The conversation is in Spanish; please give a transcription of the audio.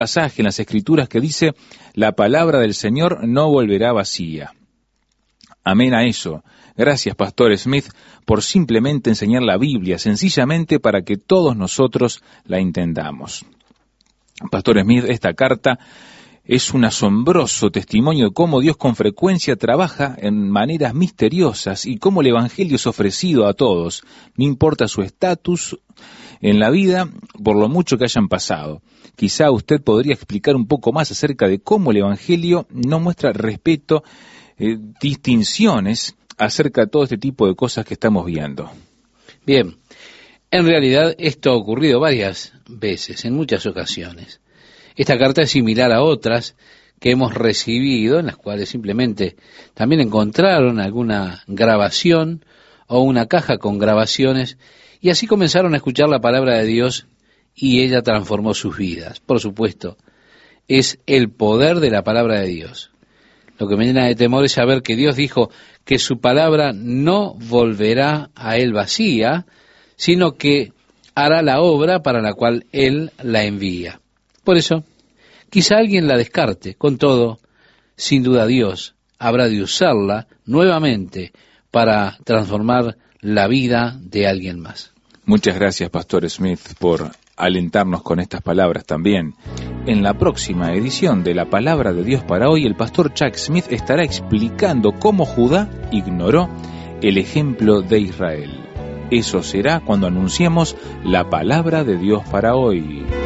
pasaje en las Escrituras que dice: la palabra del Señor no volverá vacía. Amén a eso. Gracias, Pastor Smith, por simplemente enseñar la Biblia, sencillamente para que todos nosotros la entendamos. Pastor Smith, esta carta es un asombroso testimonio de cómo Dios con frecuencia trabaja en maneras misteriosas y cómo el Evangelio es ofrecido a todos, no importa su estatus en la vida, por lo mucho que hayan pasado. Quizá usted podría explicar un poco más acerca de cómo el Evangelio no muestra respeto, distinciones acerca de todo este tipo de cosas que estamos viendo. Bien, en realidad esto ha ocurrido varias veces, en muchas ocasiones. Esta carta es similar a otras que hemos recibido, en las cuales simplemente también encontraron alguna grabación o una caja con grabaciones, y así comenzaron a escuchar la palabra de Dios y ella transformó sus vidas. Por supuesto, es el poder de la palabra de Dios. Lo que me llena de temor es saber que Dios dijo que su palabra no volverá a él vacía, sino que hará la obra para la cual él la envía. Por eso, quizá alguien la descarte. Con todo, sin duda Dios habrá de usarla nuevamente para transformar la vida de alguien más. Muchas gracias, Pastor Smith, por alentarnos con estas palabras también. En la próxima edición de La Palabra de Dios para hoy, el Pastor Chuck Smith estará explicando cómo Judá ignoró el ejemplo de Israel. Eso será cuando anunciemos La Palabra de Dios para hoy.